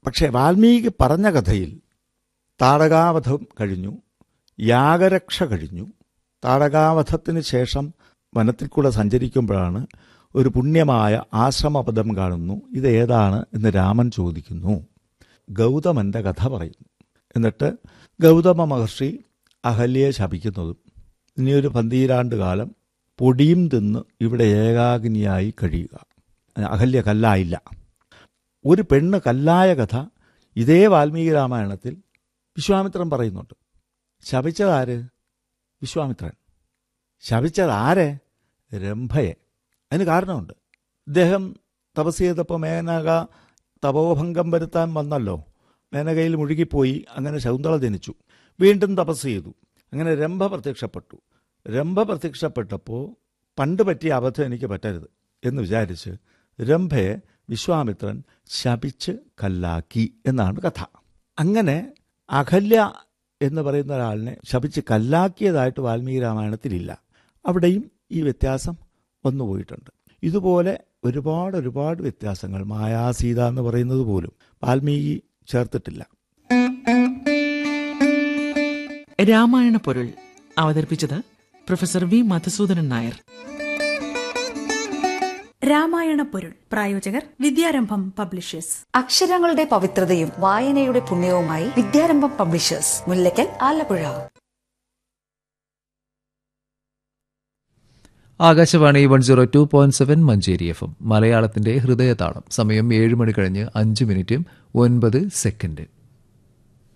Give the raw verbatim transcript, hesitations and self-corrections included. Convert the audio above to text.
പക്ഷേ വാൽമീകി പറഞ്ഞ കഥയിൽ താടകാവധം കഴിഞ്ഞു, യാഗരക്ഷ കഴിഞ്ഞു. താടകാവധത്തിന് ശേഷം വനത്തിൽ കൂടെ സഞ്ചരിക്കുമ്പോഴാണ് ഒരു പുണ്യമായ ആശ്രമപദം കാണുന്നു. ഇതേതാണ് എന്ന് രാമൻ ചോദിക്കുന്നു. ഗൗതമൻ്റെ കഥ പറയുന്നു. എന്നിട്ട് ഗൗതമ മഹർഷി അഹല്യയെ ശപിക്കുന്നതും ഇനിയൊരു പന്തീരാണ്ട് കാലം പൊടിയും തിന്ന് ഇവിടെ ഏകാഗ്നിയായി കഴിയുക. അഹല്യ കല്ലായില്ല. ഒരു പെണ്ണ് കല്ലായ കഥ ഇതേ വാൽമീകി രാമായണത്തിൽ വിശ്വാമിത്രൻ പറയുന്നുണ്ട്. ശപിച്ചതാര്? വിശ്വാമിത്രൻ. ശപിച്ചതാരെ? രംഭയെ. അതിന് കാരണമുണ്ട്. ഇദ്ദേഹം തപസ് ചെയ്തപ്പോൾ മേനക തപോഭംഗം വരുത്താൻ വന്നല്ലോ. മേനകയിൽ മുഴുകിപ്പോയി. അങ്ങനെ ശകുന്തള ജനിച്ചു. വീണ്ടും തപസ് ചെയ്തു. അങ്ങനെ രംഭ പ്രത്യക്ഷപ്പെട്ടു. രംഭ പ്രത്യക്ഷപ്പെട്ടപ്പോൾ പണ്ട് പറ്റിയ അബദ്ധം എനിക്ക് പറ്റരുത് എന്ന് വിചാരിച്ച് രംഭയെ വിശ്വാമിത്രൻ ശപിച്ച് കല്ലാക്കി എന്നാണ് കഥ. അങ്ങനെ അഹല്യ എന്ന് പറയുന്ന ഒരാളിനെ ശപിച്ച് കല്ലാക്കിയതായിട്ട് വാൽമീകി രാമായണത്തിലില്ല. അവിടെയും ഈ വ്യത്യാസം വന്നുപോയിട്ടുണ്ട്. ഇതുപോലെ ഒരുപാട് ഒരുപാട് വ്യത്യാസങ്ങൾ മായാസീത എന്ന് പറയുന്നത് പോലും വാൽമീകി ചേർത്തിട്ടില്ല. രാമായണ പൊരുൾ അവതരിപ്പിച്ചത് പ്രൊഫസർ വി മധുസൂദനൻ നായർ. രാമായണ പൊരുൾ പ്രായോജകർ വിദ്യാരംഭം പബ്ലിഷേഴ്സ്. അക്ഷരങ്ങളുടെ പവിത്രതയും വായനയുടെ പുണ്യവുമായി വിദ്യാരംഭം publishers, Mullakkal, Alappuzha. Akashvani one zero two point seven Manjeri F M. മലയാളത്തിന്റെ ഹൃദയതാളം. സമയം ഏഴ് മണി കഴിഞ്ഞ് അഞ്ച് മിനിറ്റും ഒൻപത് സെക്കൻഡ്.